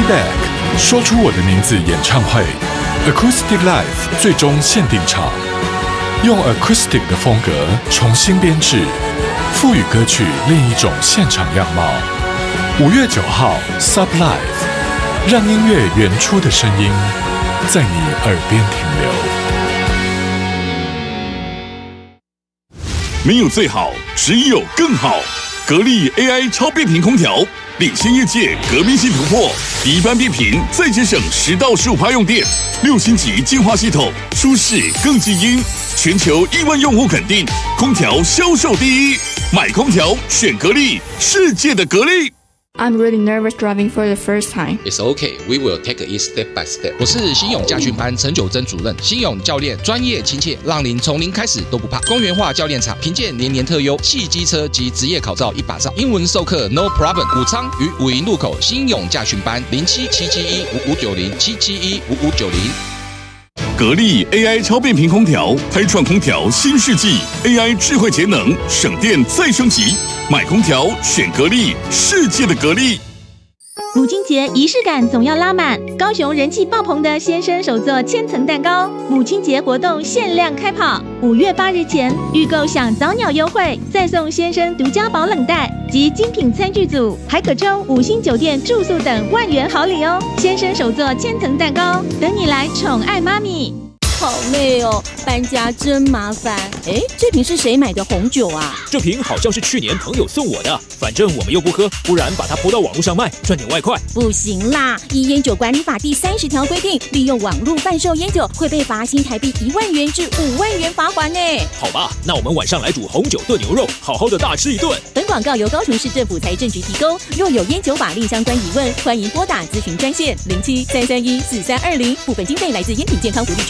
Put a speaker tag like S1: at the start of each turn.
S1: Back 说出我的名字演唱会 Acoustic Live 最终限定场，用 Acoustic 的风格重新编制，赋予歌曲另一种现场样貌。5月9号 Sub Live， 让音乐原初的声音在你耳边停留。
S2: 没有最好，只有更好。格力 AI 超变频空调领先业界革命性突破，低班变频再节省10到15%用电，6星级净化系统，舒适更静音，全球1万用户肯定，空调销售第一。买空调选格力，世界的格力。
S3: I'm really nervous driving for the first time.
S4: It's okay, we will take it step by step. 我是新勇驾训班陈九珍主任，新勇教练专业亲切，让您从零开始都不怕。公园化教练场，凭借年年特优，汽机车及职业考照1把照，英文授课 No problem。武昌与武营路口新勇驾训班0777155590，7715590。
S2: 格力 AI 超变频空调，开创空调新世纪 ，AI 智慧节能，省电再升级。买空调选格力，世界的格力。
S5: 母亲节仪式感总要拉满，高雄人气爆棚的先生手作千层蛋糕，母亲节活动限量开跑，5月8日前预购享早鸟优惠，再送先生独家保冷袋及精品餐具组，还可抽5星酒店住宿等万元好礼哦！先生手作千层蛋糕，等你来宠爱妈咪。
S6: 好累哦，搬家真麻烦。哎，这瓶是谁买的红酒啊？
S7: 这瓶好像是去年朋友送我的，反正我们又不喝，不然把它泼到网络上卖，赚点外快。
S6: 不行啦，依烟酒管理法第30条规定，利用网络贩售烟酒会被罚新台币1万元至5万元罚锾呢。
S7: 好吧，那我们晚上来煮红酒炖牛肉，好好的大吃一顿。
S6: 本广告由高雄市政府财政局提供，若有烟酒法令相关疑问，欢迎拨打咨询专线07-331-4320，部分经费来自烟品健康福利局。